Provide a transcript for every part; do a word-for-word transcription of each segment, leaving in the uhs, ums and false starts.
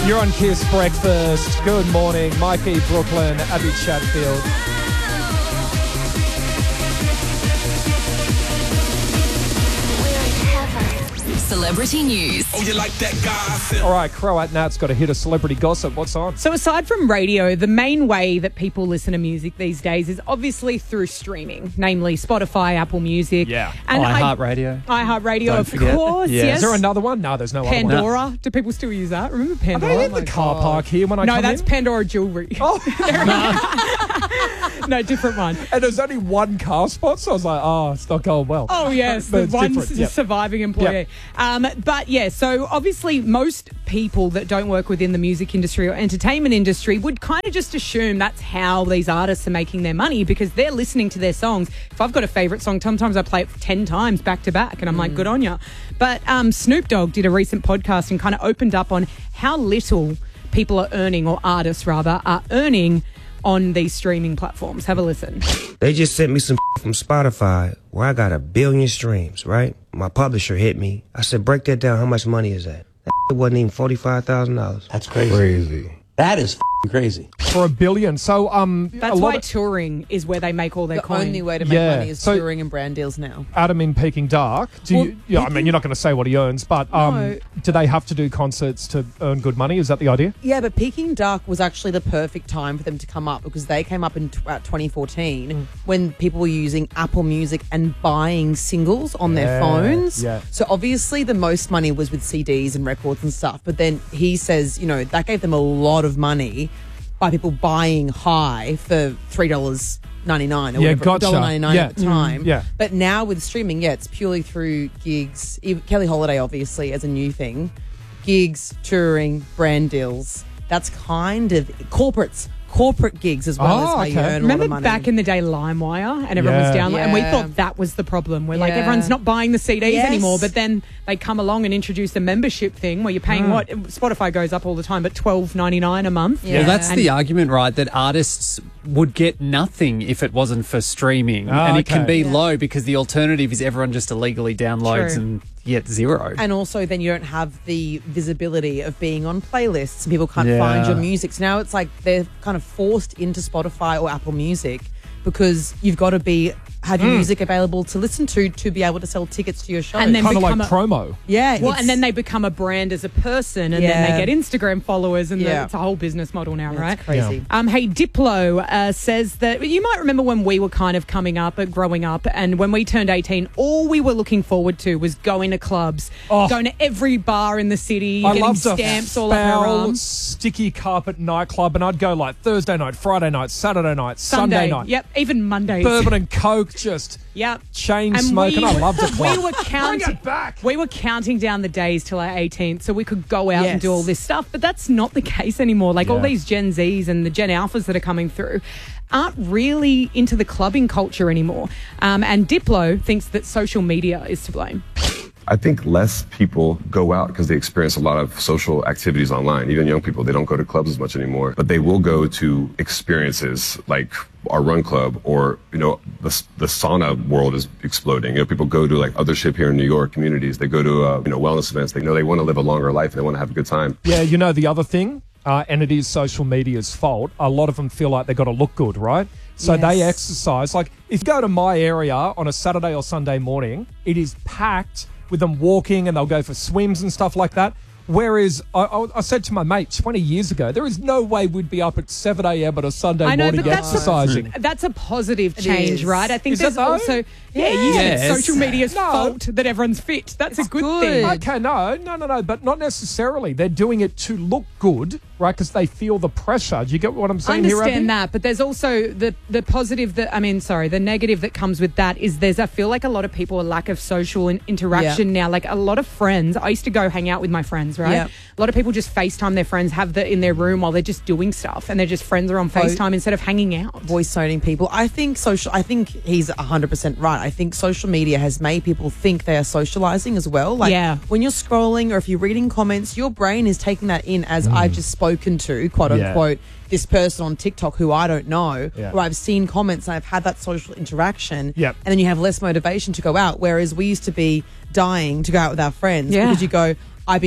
You're on Kiss Breakfast. Good morning. Mikey, Brooklyn, Abby Chatfield. Celebrity news. Oh, you like that gossip? All right, Croat Nat's got a hit of celebrity gossip. What's on? So aside from radio, the main way that people listen to music these days is obviously through streaming, namely Spotify, Apple Music. Yeah. And iHeartRadio. iHeartRadio, Don't of forget. course, Yeah. yes. Is there another one? No, there's no other one. Pandora. Do people still use that? Remember Are Pandora? they in the car park here when I no, come that's in? Pandora Jewelry. Oh, No, different one. and there's only one car spot, so I was like, oh, it's not going well. Oh, yes, But the it's one different, yep. surviving employee. Um, but, yeah, so obviously most people that don't work within the music industry or entertainment industry would kind of just assume that's how these artists are making their money because they're listening to their songs. If I've got a favourite song, sometimes I play it ten times back to back and I'm like, good on ya. But um, Snoop Dogg did a recent podcast and kind of opened up on how little people are earning, or artists rather, are earning on these streaming platforms. Have a listen. They just sent me some from Spotify where I got a billion streams, right? My publisher hit me. I said, break that down. How much money is that? That wasn't even forty-five thousand dollars. That's crazy. Crazy. That is f***ing crazy. For a billion. So, um, That's a lot why of, touring is where they make all their The coin. only way to make Yeah. money is So- touring and brand deals now. Adam in Peking Dark. Do you, Well, yeah, I mean, you're not going to say what he earns, but um, No. do they have to do concerts to earn good money? Is that the idea? Yeah, but Peking Duck was actually the perfect time for them to come up because they came up in t- about twenty fourteen Mm. when people were using Apple Music and buying singles on Yeah, their phones. yeah. So obviously the most money was with C Ds and records and stuff. But then he says, you know, that gave them a lot of money by people buying high for three dollars ninety-nine or Yeah, whatever, gotcha. one dollar ninety-nine Yeah. at the time. Mm, yeah. But now with streaming, yeah, it's purely through gigs. Even Kelly Holiday, obviously, as a new thing. Gigs, touring, brand deals. That's kind of corporates, corporate gigs as well Oh, as how you okay. earn a lot Remember of money. back in the day, LimeWire, and everyone was Yeah. downloading, and we Yeah. thought that was the problem. We're like, Yeah. everyone's not buying the C Ds Yes. anymore, but then they come along and introduce a membership thing where you're paying what Spotify goes up all the time, but twelve ninety-nine a month. Yeah. Well, that's And- the argument, right? That artists would get nothing if it wasn't for streaming. Oh, and it can okay. be low because the alternative is everyone just illegally downloads True. and get zero. And also, then you don't have the visibility of being on playlists. People can't Yeah. find your music. So now it's like they're kind of forced into Spotify or Apple Music because you've got to be have your music available to listen to to be able to sell tickets to your show. And then Kind of like become a- promo. yeah, Well, it's- and then they become a brand as a person, and Yeah. then they get Instagram followers, and Yeah. the, it's a whole business model now, right? it's crazy. Um, hey, Diplo uh, says that you might remember when we were kind of coming up, uh, growing up, and when we turned eighteen, all we were looking forward to was going to clubs, Oh. going to every bar in the city, I getting loved a stamps all over our foul, arms. sticky carpet nightclub, and I'd go like Thursday night, Friday night, Saturday night, Sunday, night. Yep, even Mondays. Bourbon and Coke, just Yep. chain And smoking. we I were- loved a club. We were counting. Bring it back. We were counting down the days till our eighteenth, so we could go out and Yes. do all this stuff. But that's not the case anymore. Like all Yeah. these Gen Zs and the Gen Alphas that are coming through aren't really into the clubbing culture anymore. Um, and Diplo thinks that social media is to blame. I think less people go out because they experience a lot of social activities online. Even young people, they don't go to clubs as much anymore, but they will go to experiences like our run club, or, you know, the, the sauna world is exploding. You know, people go to like other ship here in New York communities. They go to, uh, you know, wellness events. They know they want to live a longer life. They want to have a good time. Yeah, you know, the other thing, uh, and it is social media's fault, a lot of them feel like they've got to look good, right? So Yes. they exercise. Like, if you go to my area on a Saturday or Sunday morning, it is packed with them walking, and they'll go for swims and stuff like that. Whereas I, I, I said to my mate twenty years ago, there is no way we'd be up at seven a.m. on a Sunday I know, morning but that's a- exercising. That's a positive It change, is. right? I think Is there's it though? also yeah, you said it's Yes. social media's No. fault that everyone's fit. That's a good, good. thing. Okay, no, no, no, no, but not necessarily. They're doing it to look good, right? Because they feel the pressure. Do you get what I'm I saying here, Abby? understand that, but there's also the the positive that I mean, sorry, the negative that comes with that is there's I feel like a lot of people a lack of social in- interaction now. Like a lot of friends, I used to go hang out with my friends, right? Yeah. A lot of people just FaceTime their friends, have the in their room while they're just doing stuff, and they're just friends are on FaceTime instead of hanging out. Voice noting people. I think social. I think he's one hundred percent right. I think social media has made people think they are socializing as well. Like Yeah. when you're scrolling or if you're reading comments, your brain is taking that in as I've just spoken to, quote Yeah. unquote, this person on TikTok who I don't know, Yeah. or I've seen comments and I've had that social interaction. Yep. And then you have less motivation to go out. Whereas we used to be dying to go out with our friends Yeah. because you go, I've been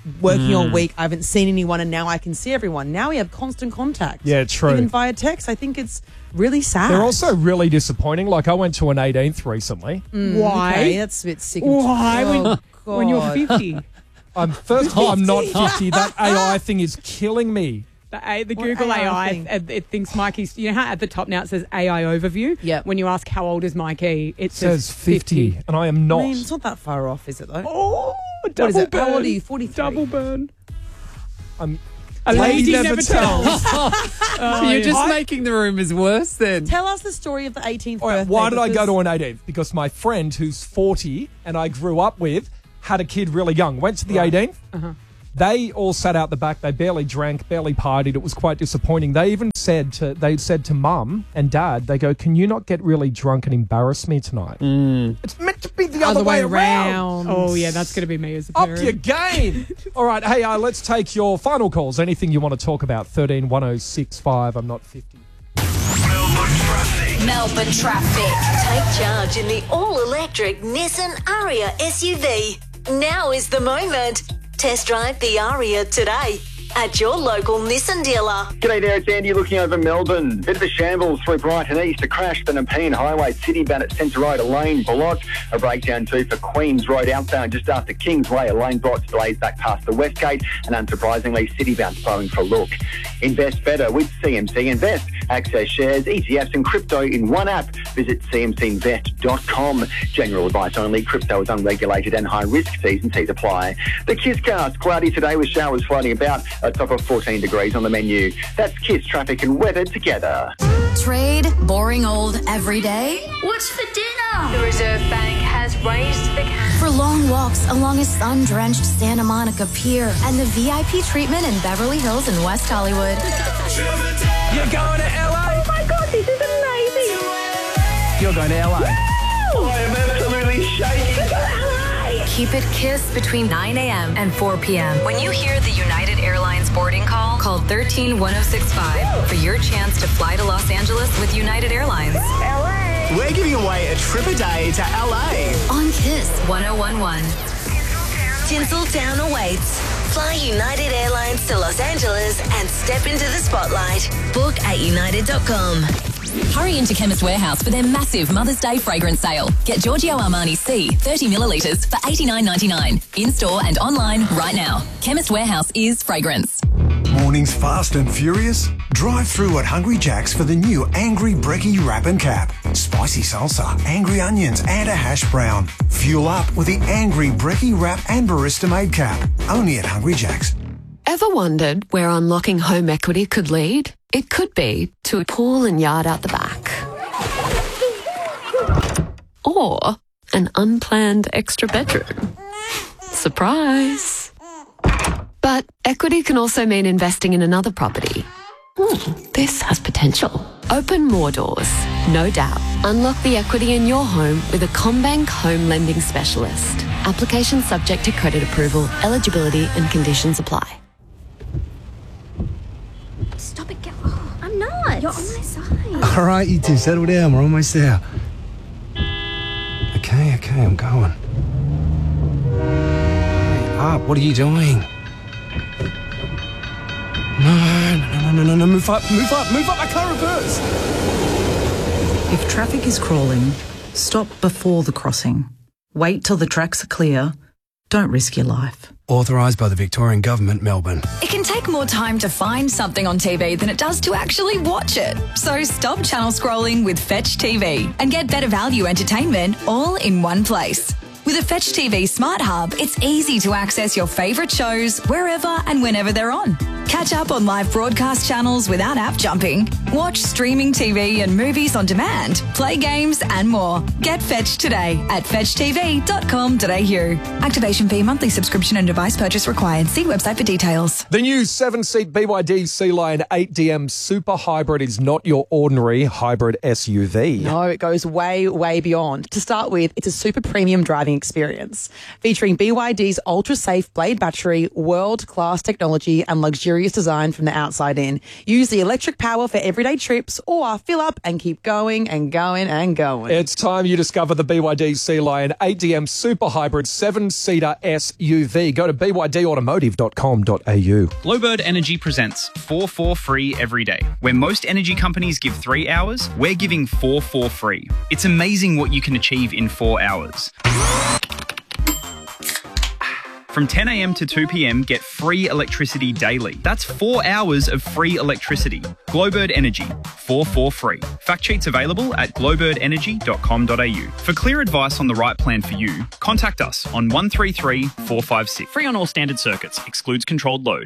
working all week. I haven't seen anyone, and now I can see everyone. Now we have constant contact. Yeah, true. Even via text. I think it's really sad. They're also really disappointing. Like, I went to an eighteenth recently. Why? Okay, that's a bit sick. Why? Oh, When, God. when you're fifty. Um, first of all, I'm not fifty. That A I thing is killing me. The, A, the What Google A I A I, thing? it, it thinks Mikey's. You know how at the top now it says A I overview? Yep. When you ask how old is Mikey, it It says says fifty, and I am not. I mean, it's not that far off, is it, though? Oh, What double is it? burn. How old are you? forty-three? Double burn. I'm, A lady, never tells. You're just I- making the rumours worse then. Tell us the story of the eighteenth All right, birthday. why did I go because- to an eighteenth? Because my friend who's forty and I grew up with had a kid really young. Went to the eighteenth. Uh-huh. They all sat out the back. They barely drank, barely partied. It was quite disappointing. They even said to they said to mum and dad, they go, "Can you not get really drunk and embarrass me tonight?" It's meant to be the other, Other way around. Oh, yeah, that's going to be me as a Up parent. your game. All right, hey, uh, let's take your final calls. Anything you want to talk about? thirteen one oh six five. I'm not fifty. Melbourne traffic. Take charge in the all-electric Nissan Ariya S U V. Now is the moment. Test drive the Ariya today at your local Nissan dealer. G'day there, it's Andy looking over Melbourne. Bit of a shambles through Brighton East. A crash the Nepean Highway, Citibank at Centre Road, a lane blocked. A breakdown too for Queens Road outbound just after Kingsway, a lane blocked, delays back past the West Gate, and unsurprisingly, Citibank slowing for look. Invest better with C M C Invest. Access shares, E T Fs and crypto in one app. Visit c m c invest dot com. General advice only. Crypto is unregulated and high risk. T's and C's apply. The Kisscast, cloudy today with showers floating about. A top of fourteen degrees on the menu. That's Kiss traffic and weather together. Trade, boring old every day. What's for dinner? The Reserve Bank has raised the cap. For long walks along a sun-drenched Santa Monica Pier and the V I P treatment in Beverly Hills and West Hollywood. You're going to L A? Oh my God, this is amazing. You're going to L A? I am absolutely shaking. Keep it Kiss between nine a.m. and four p.m. When you hear the United Airlines boarding call, Call one three one oh six five for your chance to fly to Los Angeles with United Airlines. L A. We're giving away a trip a day to L A. On Kiss one oh one one. Tinseltown awaits. Fly United Airlines to Los Angeles and step into the spotlight. Book at united dot com. Hurry into Chemist Warehouse for their massive Mother's Day fragrance sale. Get Giorgio Armani C thirty millilitres for eighty-nine ninety-nine. In-store and online right now. Chemist Warehouse is fragrance. Mornings fast and furious? Drive through at Hungry Jack's for the new Angry Brekkie Wrap and Cap. Spicy salsa, angry onions and a hash brown. Fuel up with the Angry Brekkie Wrap and Barista Made Cap. Only at Hungry Jack's. Ever wondered where unlocking home equity could lead? It could be to a pool and yard out the back. Or an unplanned extra bedroom. Surprise! But equity can also mean investing in another property. Hmm, this has potential. Open more doors, no doubt. Unlock the equity in your home with a CommBank home lending specialist. Application subject to credit approval, eligibility and conditions apply. Stop it, get. Oh, I'm not. You're on my side. All right, you two, settle down. We're almost there. Okay, okay, I'm going. Hurry up, what are you doing? No, no, no, no, no, no, move up, move up, move up, I can't reverse. If traffic is crawling, stop before the crossing. Wait till the tracks are clear. Don't risk your life. Authorised by the Victorian Government, Melbourne. It can take more time to find something on T V than it does to actually watch it. So stop channel scrolling with Fetch T V and get better value entertainment all in one place. With a Fetch T V Smart Hub, it's easy to access your favourite shows wherever and whenever they're on. Catch up on live broadcast channels without app jumping. Watch streaming T V and movies on demand. Play games and more. Get Fetch today at fetch t v dot com dot a u. Activation fee, monthly subscription and device purchase required. See website for details. The new seven-seat B Y D Sea Lion eight D M Super Hybrid is not your ordinary hybrid S U V. No, it goes way, way beyond. To start with, it's a super premium driving experience. Featuring B Y D's ultra-safe blade battery, world-class technology and luxurious design from the outside in. Use the electric power for everyday trips or fill up and keep going and going and going. It's time you discover the B Y D Sea Lion eight D M Super Hybrid seven-seater S U V. Go to b y d automotive dot com dot a u. Glowbird Energy presents four four free every day. Where most energy companies give three hours, we're giving four four free. It's amazing what you can achieve in four hours. From ten a m to two p m, get free electricity daily. That's four hours of free electricity. Glowbird Energy, four four free. Fact sheets available at glowbird energy dot com dot a u. For clear advice on the right plan for you, contact us on one three three, four five six. Free on all standard circuits. Excludes controlled load.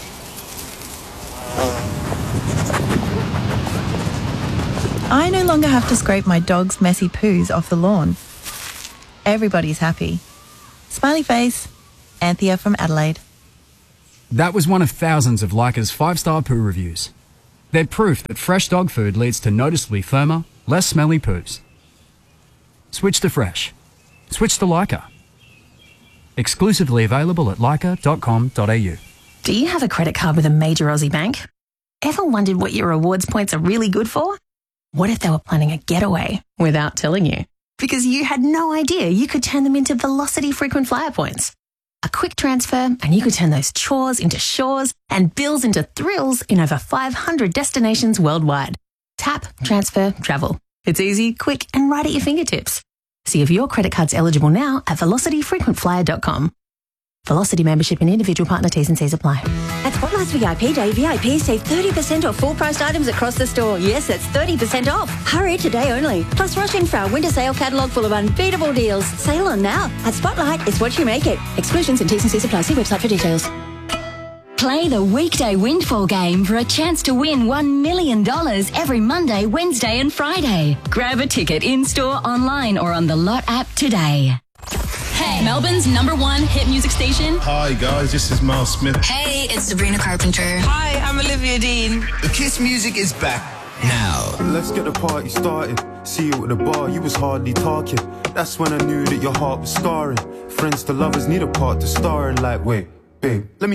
I no longer have to scrape my dog's messy poos off the lawn. Everybody's happy. Smiley face. Anthea from Adelaide. That was one of thousands of Leica's five-star poo reviews. They're proof that fresh dog food leads to noticeably firmer, less smelly poos. Switch to fresh. Switch to Leica. Exclusively available at leica dot com dot a u. Do you have a credit card with a major Aussie bank? Ever wondered what your rewards points are really good for? What if they were planning a getaway without telling you? Because you had no idea you could turn them into Velocity frequent flyer points. A quick transfer and you could turn those chores into shores and bills into thrills in over five hundred destinations worldwide. Tap, transfer, travel. It's easy, quick and right at your fingertips. See if your credit card's eligible now at velocity frequent flyer dot com. Velocity membership and individual partner T's and C's apply. At Spotlight's V I P Day, V I Ps save thirty percent off full-priced items across the store. Yes, that's thirty percent off. Hurry today only. Plus, rush in for our winter sale catalogue full of unbeatable deals. Sail on now. At Spotlight, it's what you make it. Exclusions and T's and C's apply. See website for details. Play the weekday windfall game for a chance to win one million dollars every Monday, Wednesday and Friday. Grab a ticket in-store, online or on the Lot app today. Hey, Melbourne's number one hit music station. Hi guys, this is Miles Smith. Hey, it's Sabrina Carpenter. Hi, I'm Olivia Dean. The Kiss music is back now. Let's get the party started. See you at the bar, you was hardly talking. That's when I knew that your heart was scarring. Friends to lovers need a part to star in. Like, wait, babe, let me